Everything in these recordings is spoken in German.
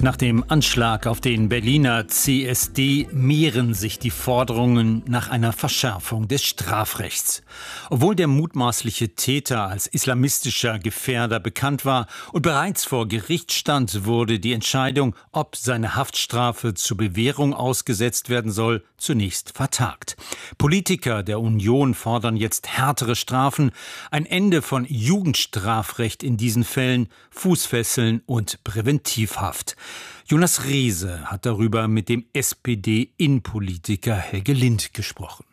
Nach dem Anschlag auf den Berliner CSD mehren sich die Forderungen nach einer Verschärfung des Strafrechts. Obwohl der mutmaßliche Täter als islamistischer Gefährder bekannt war und bereits vor Gericht stand, wurde die Entscheidung, ob seine Haftstrafe zur Bewährung ausgesetzt werden soll, zunächst vertagt. Politiker der Union fordern jetzt härtere Strafen, ein Ende von Jugendstrafrecht in diesen Fällen, Fußfesseln und Präventivhaft. Jonas Riese hat darüber mit dem SPD-Innenpolitiker Helge Lind gesprochen.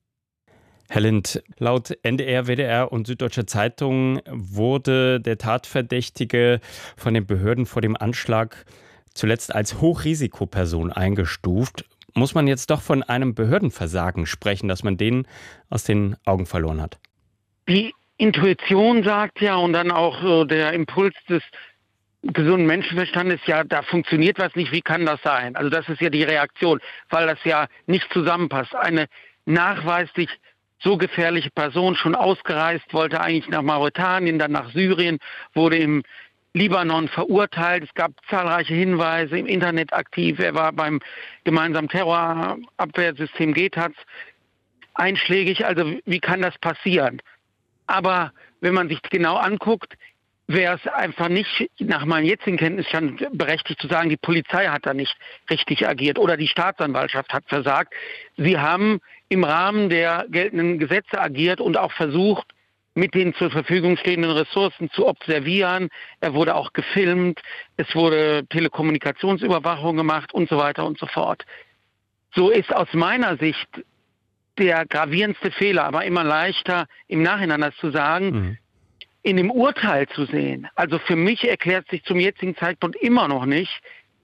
Herr Lind, laut NDR, WDR und Süddeutscher Zeitung wurde der Tatverdächtige von den Behörden vor dem Anschlag zuletzt als Hochrisikoperson eingestuft. Muss man jetzt doch von einem Behördenversagen sprechen, dass man den aus den Augen verloren hat? Die Intuition sagt ja, und dann auch so der Impuls des gesunden Menschenverstandes, ja, da funktioniert was nicht, wie kann das sein? Also das ist ja die Reaktion, weil das ja nicht zusammenpasst. Eine nachweislich so gefährliche Person, schon ausgereist, wollte eigentlich nach Mauretanien, dann nach Syrien, wurde im Libanon verurteilt. Es gab zahlreiche Hinweise, im Internet aktiv. Er war beim gemeinsamen Terrorabwehrsystem GTAZ einschlägig. Also wie kann das passieren? Aber wenn man sich genau anguckt, wäre es einfach nicht nach meinem jetzigen Kenntnisstand berechtigt zu sagen, die Polizei hat da nicht richtig agiert oder die Staatsanwaltschaft hat versagt. Sie haben im Rahmen der geltenden Gesetze agiert und auch versucht, mit den zur Verfügung stehenden Ressourcen zu observieren. Er wurde auch gefilmt, es wurde Telekommunikationsüberwachung gemacht und so weiter und so fort. So ist aus meiner Sicht der gravierendste Fehler, aber immer leichter im Nachhinein das zu sagen, in dem Urteil zu sehen. Also für mich erklärt sich zum jetzigen Zeitpunkt immer noch nicht,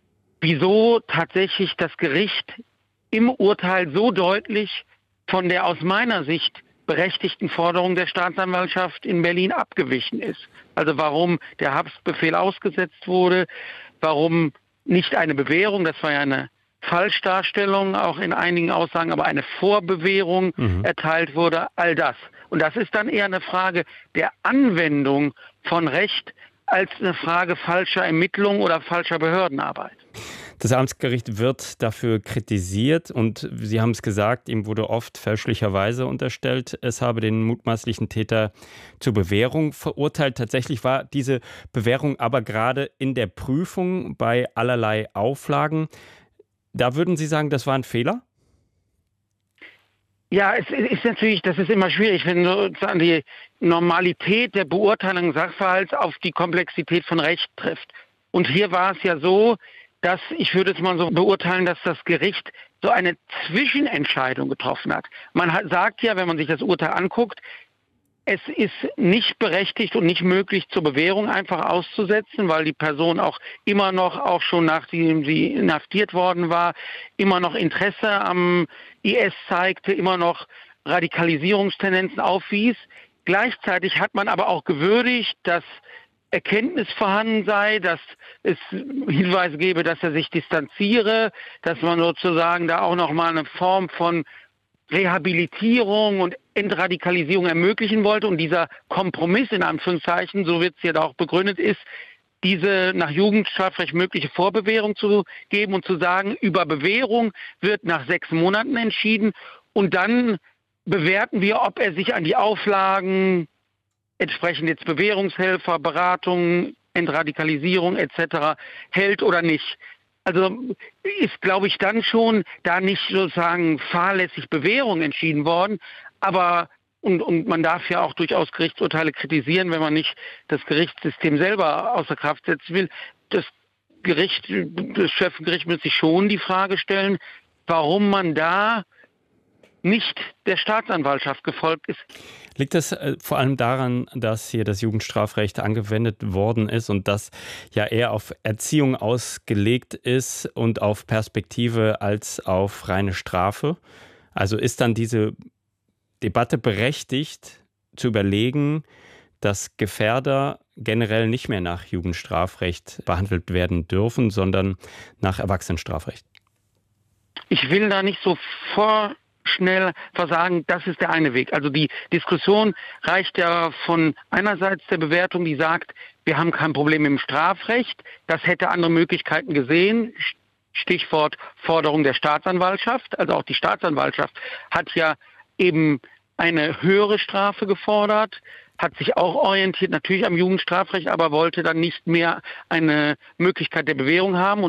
wieso tatsächlich das Gericht im Urteil so deutlich von der aus meiner Sicht berechtigten Forderung der Staatsanwaltschaft in Berlin abgewichen ist. Also warum der Haftbefehl ausgesetzt wurde, warum nicht eine Bewährung, das war ja eine Falschdarstellung, auch in einigen Aussagen, aber eine Vorbewährung erteilt wurde, all das. Und das ist dann eher eine Frage der Anwendung von Recht als eine Frage falscher Ermittlung oder falscher Behördenarbeit. Das Amtsgericht wird dafür kritisiert und Sie haben es gesagt, ihm wurde oft fälschlicherweise unterstellt, es habe den mutmaßlichen Täter zur Bewährung verurteilt. Tatsächlich war diese Bewährung aber gerade in der Prüfung bei allerlei Auflagen. Da würden Sie sagen, das war ein Fehler? Ja, es ist natürlich, das ist immer schwierig, wenn sozusagen die Normalität der Beurteilung des Sachverhalts auf die Komplexität von Recht trifft. Und hier war es ja so, dass, ich würde es mal so beurteilen, dass das Gericht so eine Zwischenentscheidung getroffen hat. Man sagt ja, wenn man sich das Urteil anguckt, es ist nicht berechtigt und nicht möglich, zur Bewährung einfach auszusetzen, weil die Person auch immer noch, auch schon nachdem sie inhaftiert worden war, immer noch Interesse am IS zeigte, immer noch Radikalisierungstendenzen aufwies. Gleichzeitig hat man aber auch gewürdigt, dass Erkenntnis vorhanden sei, dass es Hinweise gebe, dass er sich distanziere, dass man sozusagen da auch nochmal eine Form von Rehabilitierung und Entradikalisierung ermöglichen wollte. Und dieser Kompromiss, in Anführungszeichen, so wird es ja auch begründet, ist, diese nach Jugendstrafrecht mögliche Vorbewährung zu geben und zu sagen, über Bewährung wird nach 6 Monaten entschieden und dann bewerten wir, ob er sich an die Auflagen entsprechend jetzt Bewährungshelfer, Beratung, Entradikalisierung etc. hält oder nicht. Also ist, glaube ich, dann schon da nicht sozusagen fahrlässig Bewährung entschieden worden, aber und man darf ja auch durchaus Gerichtsurteile kritisieren, wenn man nicht das Gerichtssystem selber außer Kraft setzen will. Das Schöffengericht muss sich schon die Frage stellen, warum man da nicht der Staatsanwaltschaft gefolgt ist. Liegt das vor allem daran, dass hier das Jugendstrafrecht angewendet worden ist und das ja eher auf Erziehung ausgelegt ist und auf Perspektive als auf reine Strafe? Also ist dann diese Debatte berechtigt, zu überlegen, dass Gefährder generell nicht mehr nach Jugendstrafrecht behandelt werden dürfen, sondern nach Erwachsenenstrafrecht? Ich will da nicht so schnell versagen, das ist der eine Weg. Also die Diskussion reicht ja von einerseits der Bewertung, die sagt, wir haben kein Problem im Strafrecht, das hätte andere Möglichkeiten gesehen. Stichwort Forderung der Staatsanwaltschaft. Also auch die Staatsanwaltschaft hat ja eben eine höhere Strafe gefordert, hat sich auch orientiert natürlich am Jugendstrafrecht, aber wollte dann nicht mehr eine Möglichkeit der Bewährung haben.